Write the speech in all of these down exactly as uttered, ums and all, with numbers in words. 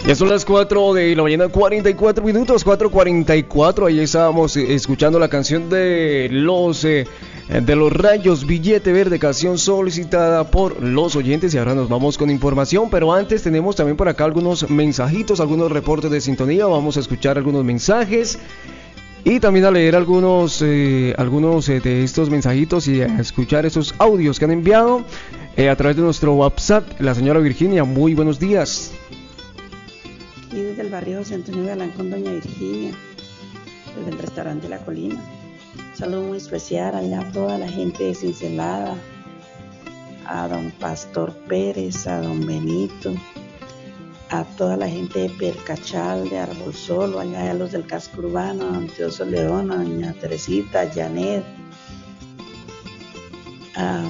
Ya son las cuatro de la mañana, cuarenta y cuatro minutos, cuatro cuarenta y cuatro. Ahí estábamos eh, escuchando la canción de los eh, de los Rayos, Billete Verde, canción solicitada por los oyentes. Y ahora nos vamos con información, pero antes tenemos también por acá algunos mensajitos, algunos reportes de sintonía. Vamos a escuchar algunos mensajes y también a leer algunos eh, algunos eh, de estos mensajitos y a escuchar esos audios que han enviado eh, a través de nuestro WhatsApp. La señora Virginia, muy buenos días. Aquí desde el barrio José Antonio Galán con doña Virginia, desde el restaurante La Colina. Un saludo muy especial allá a toda la gente de Cincelada, a don Pastor Pérez, a don Benito, a toda la gente de Percachal, de Árbol Solo, allá a los del casco urbano, a don Teoso León, a doña Teresita, a Janet, a,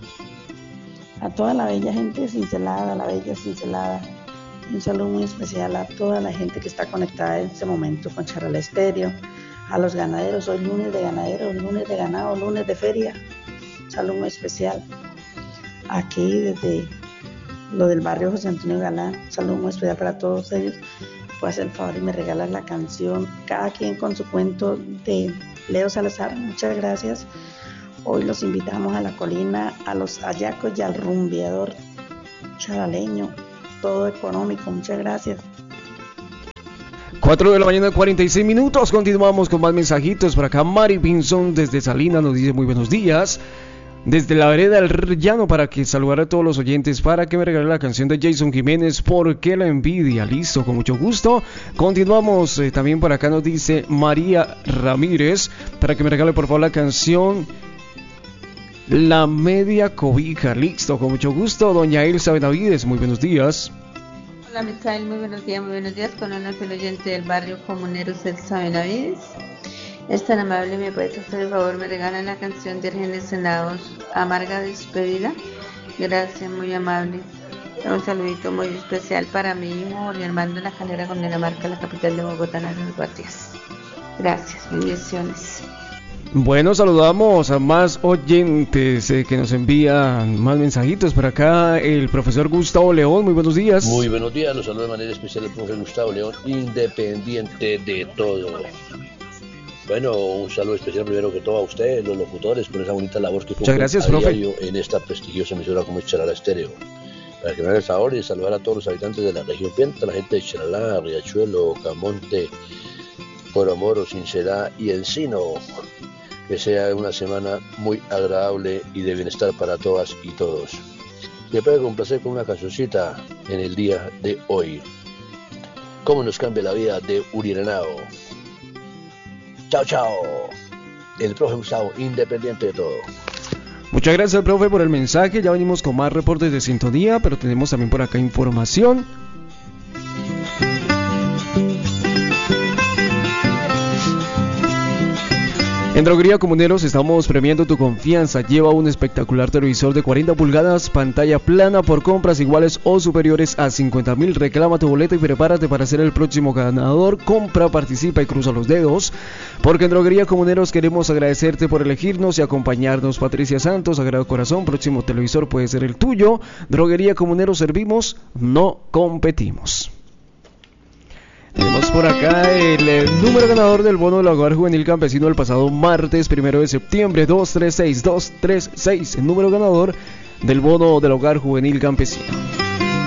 a toda la bella gente de Cincelada, la bella Cincelada. Un saludo muy especial a toda la gente que está conectada en este momento con Charal Estéreo, a los ganaderos, hoy lunes de ganaderos, lunes de ganado, lunes de feria. Un saludo muy especial aquí desde lo del barrio José Antonio Galán. Un saludo muy especial para todos ellos. Puedes hacer el favor y me regalas la canción, cada quien con su cuento, de Leo Salazar. Muchas gracias. Hoy los invitamos a La Colina, a los hallacos y al rumbeador charaleño. Todo económico, muchas gracias. cuatro de la mañana, cuarenta y seis minutos. Continuamos con más mensajitos. Por acá Mari Pinzón desde Salinas nos dice muy buenos días. Desde la vereda del llano, para que saludar a todos los oyentes, para que me regale la canción de Jason Jiménez, porque la envidia. Listo, con mucho gusto. Continuamos. Eh, también por acá nos dice María Ramírez, para que me regale por favor la canción La Media Cobija. Listo, con mucho gusto. Doña Elsa Benavides, muy buenos días. Hola Misael, muy buenos días, muy buenos días. Con una fiel oyente del barrio Comuneros, Elsa Benavides. Es tan amable, me puedes hacer el favor, me regalan la canción de Argenis Senados, Amarga Despedida. Gracias, muy amable. Un saludito muy especial para mi hijo Jorge Armando en la Calera con Dinamarca, la capital de Bogotá, en las Guardias. Gracias, bendiciones. Bueno, saludamos a más oyentes eh, que nos envían más mensajitos. Por acá el profesor Gustavo León, muy buenos días. Muy buenos días, los saludo de manera especial el profesor Gustavo León, independiente de todo. Bueno, un saludo especial primero que todo a ustedes, los locutores, por esa bonita labor que cumplen a diario en esta prestigiosa emisora como es Charal Estéreo. Para que me hagan el favor y saludar a todos los habitantes de la región Pienta, la gente de Charalá, Riachuelo, Camonte, Coromoro, Cincelá y Encino. Que sea una semana muy agradable y de bienestar para todas y todos. Me puede complacer con una cancioncita en el día de hoy. ¿Cómo nos cambia la vida de Urirenao? Chao, chao. El profe Gustavo, independiente de todo. Muchas gracias, profe, por el mensaje. Ya venimos con más reportes de sintonía, pero tenemos también por acá información. En Droguería Comuneros estamos premiando tu confianza. Lleva un espectacular televisor de cuarenta pulgadas, pantalla plana por compras iguales o superiores a cincuenta mil. Reclama tu boleta y prepárate para ser el próximo ganador. Compra, participa y cruza los dedos, porque en Droguería Comuneros queremos agradecerte por elegirnos y acompañarnos. Patricia Santos, Sagrado Corazón, próximo televisor puede ser el tuyo. Droguería Comuneros, servimos, no competimos. Tenemos por acá el, el número ganador del bono del Hogar Juvenil Campesino el pasado martes primero de septiembre, dos tres seis dos tres seis, el número ganador del bono del Hogar Juvenil Campesino.